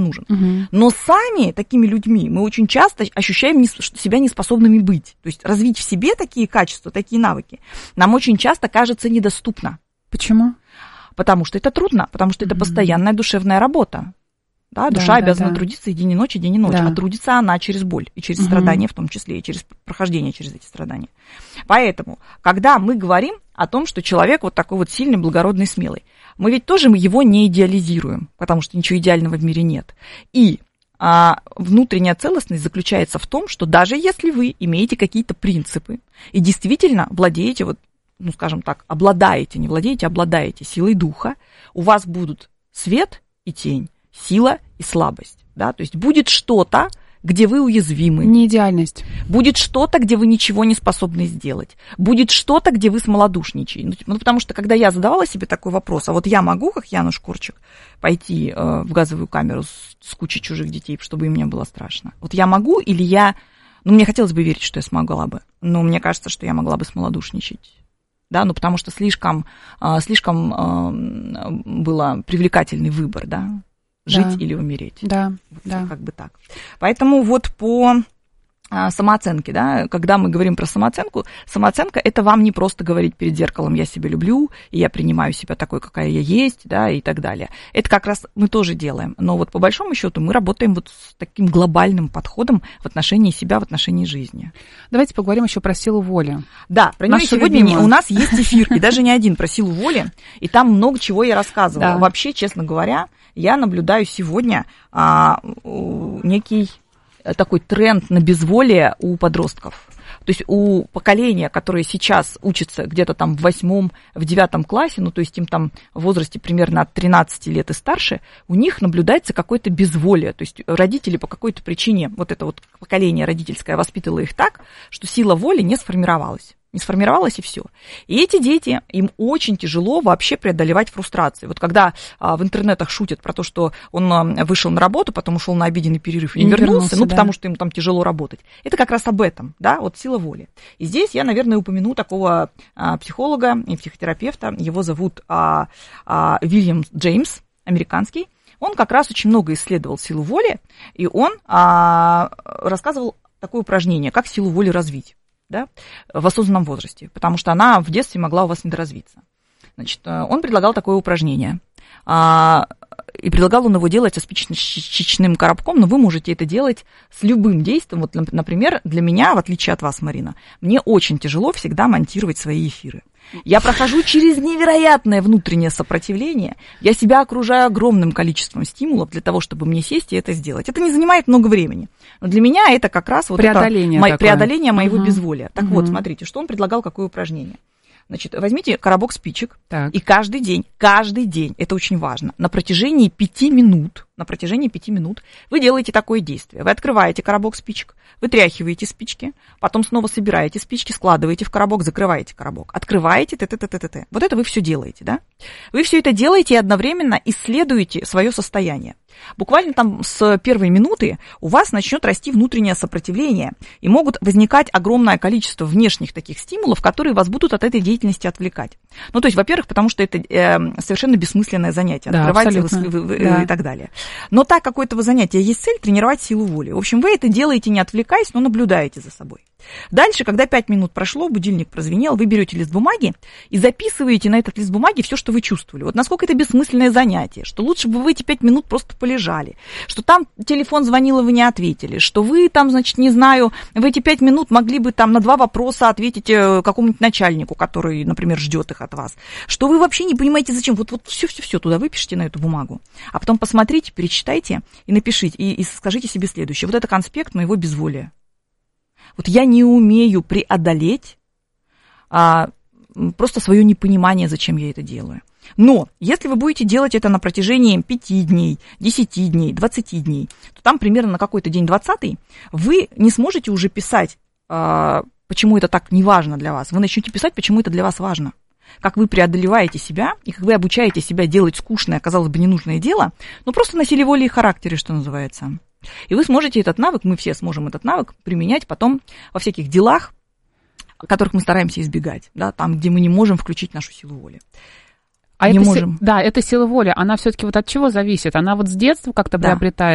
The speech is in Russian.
нужен. Но сами такими людьми мы очень часто ощущаем себя неспособными быть. То есть развить в себе такие качества, такие навыки нам очень часто кажется недоступно. Почему? Потому что это трудно, потому что это постоянная душевная работа. Да, душа обязана трудиться и день и ночь, а трудится она через боль и через страдания в том числе, и через прохождение через эти страдания. Поэтому, когда мы говорим о том, что человек вот такой вот сильный, благородный, смелый, мы ведь тоже его не идеализируем, потому что ничего идеального в мире нет. И внутренняя целостность заключается в том, что даже если вы имеете какие-то принципы и действительно владеете, вот, ну, скажем так, обладаете, не владеете, обладаете силой духа, у вас будут свет и тень, сила и слабость, да, то есть будет что-то, где вы уязвимы. Не идеальность. Будет что-то, где вы ничего не способны сделать. Будет что-то, где вы смолодушничаете. Ну, потому что, когда я задавала себе такой вопрос, а вот я могу, как Януш Корчик, пойти в газовую камеру с кучей чужих детей, чтобы им не было страшно? Вот я могу или я... Ну, мне хотелось бы верить, что я смогла бы, но мне кажется, что я могла бы смолодушничать. Да, ну, потому что слишком был привлекательный выбор, да, жить или умереть. Да, вот, как бы так. Поэтому вот по самооценке, да, когда мы говорим про самооценку, самооценка – это вам не просто говорить перед зеркалом «я себя люблю», и «я принимаю себя такой, какая я есть», да, и так далее. Это как раз мы тоже делаем. Но вот по большому счету мы работаем вот с таким глобальным подходом в отношении себя, в отношении жизни. Давайте поговорим еще про силу воли. Да, про нее сегодня у нас есть эфир, и даже не один про силу воли, и там много чего я рассказывала. Да. Вообще, честно говоря, я наблюдаю сегодня некий такой тренд на безволие у подростков. То есть у поколения, которое сейчас учится где-то там в 8-м, в 9 классе, ну то есть им там в возрасте примерно от 13 лет и старше, у них наблюдается какое-то безволие. То есть родители по какой-то причине, вот это вот поколение родительское воспитывало их так, что сила воли не сформировалась. Не сформировалось, и все. И эти дети, им очень тяжело вообще преодолевать фрустрацию. Вот когда в интернетах шутят про то, что он вышел на работу, потом ушел на обеденный перерыв и не вернулся, ну, потому что ему там тяжело работать. Это как раз об этом, да, вот сила воли. И здесь я, наверное, упомяну такого психолога и психотерапевта, его зовут Уильям Джеймс, американский. Он как раз очень много исследовал силу воли, и он рассказывал такое упражнение, как силу воли развить. Да, в осознанном возрасте, потому что она в детстве могла у вас недоразвиться. Значит, он предлагал такое упражнение, и предлагал он его делать со спичечным коробком, но вы можете это делать с любым действием. Вот, например, для меня, в отличие от вас, Марина, мне очень тяжело всегда монтировать свои эфиры. Я прохожу через невероятное внутреннее сопротивление, я себя окружаю огромным количеством стимулов для того, чтобы мне сесть и это сделать. Это не занимает много времени, но для меня это как раз вот преодоление моего безволия. Так вот, смотрите, что он предлагал, какое упражнение. Значит, возьмите коробок спичек, и каждый день, это очень важно, на протяжении 5 минут вы делаете такое действие. Вы открываете коробок спичек, вытряхиваете спички, потом снова собираете спички, складываете в коробок, закрываете коробок, открываете, Вот это вы все делаете, да? Вы все это делаете и одновременно исследуете свое состояние. Буквально там с первой минуты у вас начнет расти внутреннее сопротивление, и могут возникать огромное количество внешних таких стимулов, которые вас будут от этой деятельности отвлекать. Ну, то есть, во-первых, потому что это совершенно бессмысленное занятие, открывайте и так далее. Но так как у этого занятия есть цель, тренировать силу воли. В общем, вы это делаете, не отвлекаясь, но наблюдаете за собой. Дальше, когда 5 минут прошло, будильник прозвенел, вы берете лист бумаги и записываете на этот лист бумаги все, что вы чувствовали. Вот насколько это бессмысленное занятие, что лучше бы вы эти 5 минут просто полежали, что там телефон звонил, и вы не ответили, что вы там, значит, не знаю, в эти 5 минут могли бы там на 2 вопроса ответить какому-нибудь начальнику, который, например, ждет их от вас, что вы вообще не понимаете, зачем. Вот все туда выпишите на эту бумагу, а потом посмотрите, перечитайте и напишите, и скажите себе следующее. Вот это конспект моего безволия. Вот я не умею преодолеть просто свое непонимание, зачем я это делаю. Но если вы будете делать это на протяжении 5 дней, 10 дней, 20 дней, то там примерно на какой-то день 20-й вы не сможете уже писать, почему это так не важно для вас. Вы начнете писать, почему это для вас важно. Как вы преодолеваете себя, и как вы обучаете себя делать скучное, казалось бы, ненужное дело, но просто на силе воли и характере, что называется. И вы сможете этот навык, мы все сможем этот навык применять потом во всяких делах, которых мы стараемся избегать, да, там, где мы не можем включить нашу силу воли. А эта сила воли, она все-таки вот от чего зависит? Она вот с детства как-то приобретает